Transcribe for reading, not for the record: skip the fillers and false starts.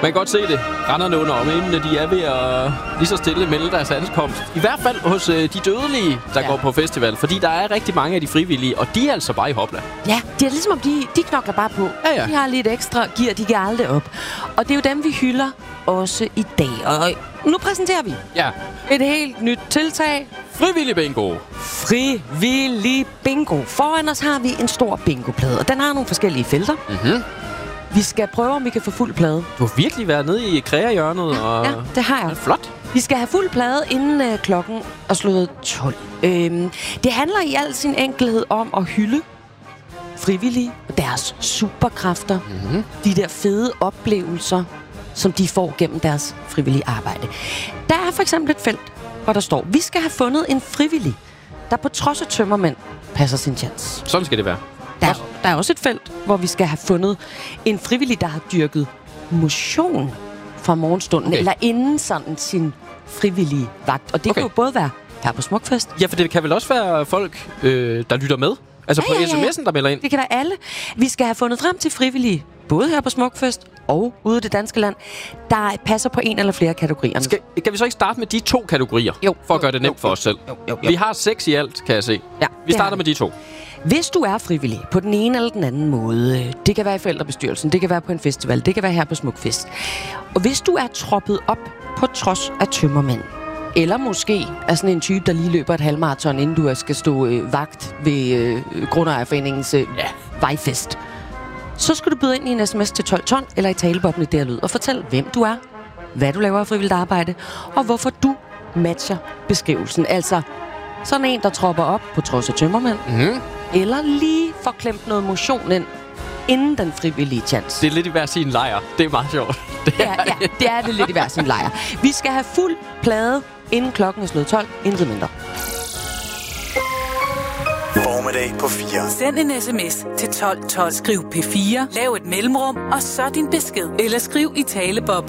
Man kan godt se det. Randerne under omendene, de er ved at lige så stille melde deres ankomst. I hvert fald hos de dødelige, der går på festival. Fordi der er rigtig mange af de frivillige, og de er altså bare i hopla. Ja, det er ligesom om de knokler bare på. Ja. De har lidt ekstra gear, de giver aldrig op. Og det er jo dem, vi hylder også i dag. Og nu præsenterer vi et helt nyt tiltag. Frivillig bingo. Frivillig bingo. Foran os har vi en stor bingoplade, og den har nogle forskellige felter. Mhm. Vi skal prøve, om vi kan få fuld plade. Du har virkelig været nede i kræahjørnet. Ja, det har jeg. Det er flot. Vi skal have fuld plade, inden klokken er slået 12. Det handler i al sin enkelhed om at hylde frivillige og deres superkræfter. Mhm. De der fede oplevelser, som de får gennem deres frivillige arbejde. Der er for eksempel et felt, hvor der står, vi skal have fundet en frivillig, der på trods af tømmermænd passer sin chance. Sådan skal det være. Der er også et felt, hvor vi skal have fundet en frivillig, der har dyrket motion fra morgenstunden, eller inden sådan sin frivillige vagt. Og det kan jo både være her på Smukfest. Ja, for det kan vel også være folk, der lytter med? Altså på sms'en, der melder ind? Det kan være alle. Vi skal have fundet frem til frivillige, både her på Smukfest og ude i det danske land, der passer på en eller flere kategorier. Kan vi så ikke starte med de 2 kategorier? Jo. For at gøre det nemt for os selv. Jo. Vi har 6 i alt, kan jeg se. Ja, Vi starter med de 2. Hvis du er frivillig på den ene eller den anden måde, det kan være i forældrebestyrelsen, det kan være på en festival, det kan være her på Smukfest. Og hvis du er troppet op på trods af tømmermænd, eller måske er sådan en type, der lige løber et halvmaraton, inden du skal stå vagt ved Grundejerforeningens vejfest, så skal du byde ind i en sms til 12 ton eller i taleboblen der lyd og fortæl, hvem du er, hvad du laver af frivilligt arbejde, og hvorfor du matcher beskrivelsen. Altså sådan en, der tropper op på trods af tømmermænd, eller lige får klemt noget motion ind, inden den frivillige chance. Det er lidt i hver sin lejr. Det er meget sjovt. Ja, det er det lidt i hver sin lejr. Vi skal have fuld plade, inden klokken er slået 12, intet mindre. Formiddag på 4. Send en sms til 12 12. Skriv P4, lav et mellemrum, og så din besked. Eller skriv i taleboblen.